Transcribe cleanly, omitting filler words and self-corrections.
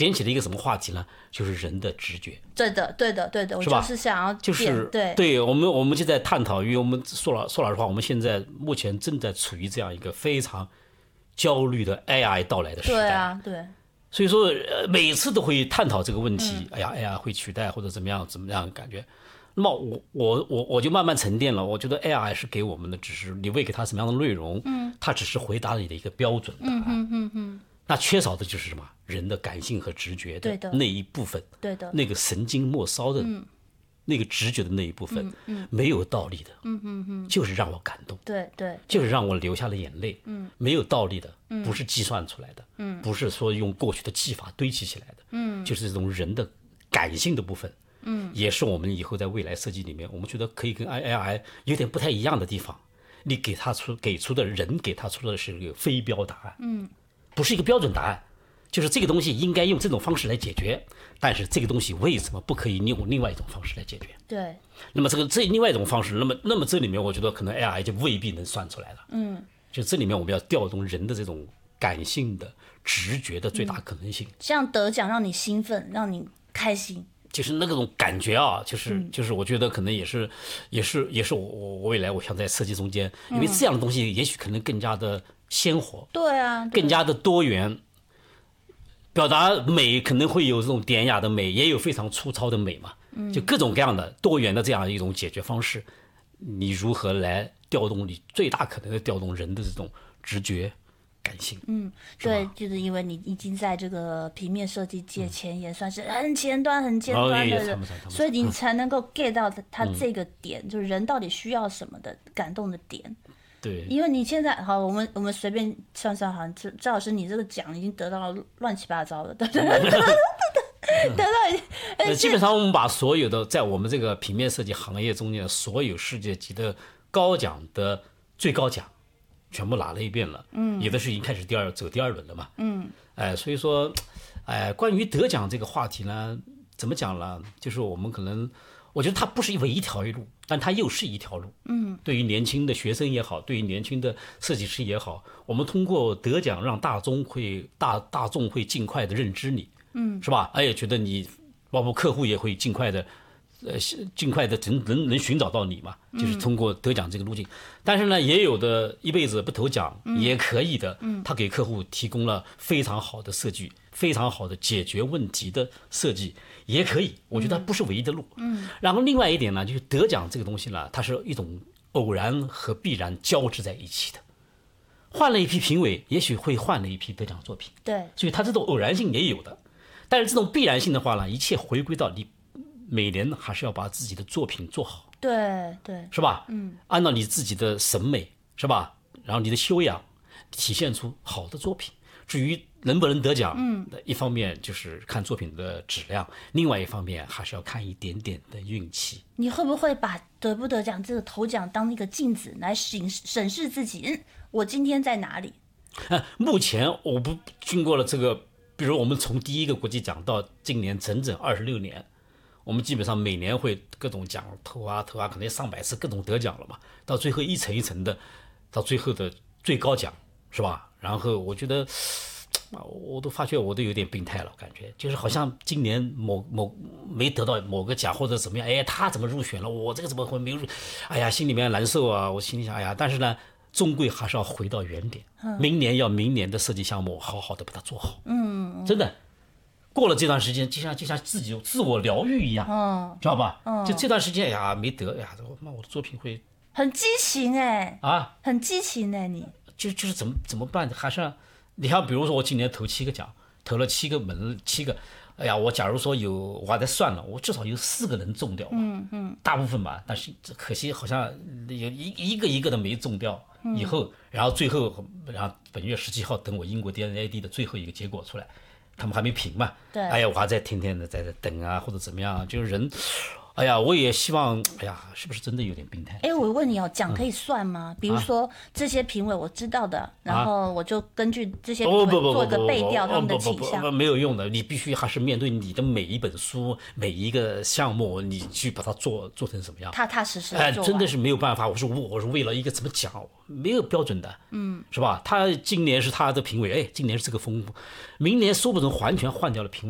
点起了一个什么话题呢？就是人的直觉。 对的，我就是想要就是对我们就在探讨，因为我们说老实话，我们现在目前正在处于这样一个非常焦虑的 AI 到来的时代。 对啊，对。 所以说，每次都会探讨这个问题。哎呀，AI 会取代或者怎么样的感觉。那么我就慢慢沉淀了。我觉得 AI 是给我们的只是你喂给它什么样的内容，它只是回答你的一个标准答案。那缺少的就是什么？人的感性和直觉的那一部分， 对的， 那个神经末梢的，那个直觉的那一部分，没有道理的，就是让我感动， 对， 就是让我流下了眼泪，没有道理的，不是计算出来的，不是说用过去的技法堆砌起来的，就是这种人的感性的部分，也是我们以后在未来设计里面，我们觉得可以跟 AI 有点不太一样的地方。你给他出的人给他出的是一个非标答案，不是一个标准答案。就是这个东西应该用这种方式来解决，但是这个东西为什么不可以用另外一种方式来解决？ 对。 那么这另外一种方式，那么这里面我觉得可能 AI 就未必能算出来了。就这里面我们要调动人的这种感性的直觉的最大可能性。 像得奖让你兴奋，让你开心。 就是那种感觉啊，就是我觉得可能也是我未来我想在设计中间，因为这样的东西也许可能更加的鲜活， 对啊， 更加的多元。表达美可能会有这种典雅的美，也有非常粗糙的美嘛，就各种各样的多元的这样一种解决方式，你如何来调动你最大可能的调动人的这种直觉感性？ 对，就是因为你已经在这个平面设计界前沿算是很前端的人，所以你才能够 get 到他这个点，就是人到底需要什么的感动的点。 对， 因为你现在好，我们随便算算，好像赵老师你这个奖已经得到了乱七八糟的，对，得到。 基本上我们把所有的在我们这个平面设计行业中间的所有世界级的高奖的最高奖，全部拿了一遍了。有的是已经开始走第二轮了嘛。所以说，关于得奖这个话题呢，怎么讲呢？就是我们可能。我觉得它不是唯一条路，但它又是一条路。对于年轻的学生也好，对于年轻的设计师也好，我们通过得奖让大众会尽快的认知你，是吧？也觉得你，包括客户也会尽快的能寻找到你嘛，就是通过得奖这个路径。但是呢，也有的一辈子不投奖也可以的，他给客户提供了非常好的设计，非常好的解决问题的设计也可以。我觉得它不是唯一的路。然后另外一点呢，就是得奖这个东西呢，它是一种偶然和必然交织在一起的。换了一批评委，也许会换了一批得奖作品。 对， 所以它这种偶然性也有的。但是这种必然性的话呢，一切回归到你每年还是要把自己的作品做好， 对， 是吧？按照你自己的审美，是吧？然后你的修养，体现出好的作品。至于能不能得奖，一方面就是看作品的质量，另外一方面还是要看一点点的运气。 你会不会把得不得奖这个头奖当一个镜子来审视自己？我今天在哪里？ 目前我不经过了这个，比如我们从第一个国际奖到今年整整26年。我们基本上每年会各种奖投啊，可能上百次各种得奖了嘛，到最后一层一层的，到最后的最高奖，是吧？然后我觉得，我都发觉我都有点病态了，感觉就是好像今年没得到某个奖或者怎么样，他怎么入选了，我这个怎么会没入？哎呀，心里面难受啊！我心里想，哎呀，但是呢，终归还是要回到原点，明年的设计项目好好的把它做好，真的。过了这段时间，就像自己自我疗愈一样，知道吧？就这段时间，没得，我的作品会很激情很激情你就是怎么办？还是你看，比如说我今年投7个奖，投了7个7个，我假如说我还在算了，我至少有4个能中掉嘛，大部分吧，但是可惜好像有一个的没中掉，以后，然后最后，然后本月17号等我英国 DNAD 的最后一个结果出来。他们还没评嘛？ 对， 我还在天天的在等啊，或者怎么样？就是人，我也希望，是不是真的有点病态？ 我问你奖可以算吗？比如说这些评委我知道的，然后我就根据这些评委做一个背调，他们的倾向。 没有用的，你必须还是面对你的每一本书、每一个项目，你去把它做成什么样？ 踏踏实实。 真的是没有办法。我是为了一个怎么讲，没有标准的，是吧？他今年是他的评委，今年是这个风，明年说不准完全换掉了评委。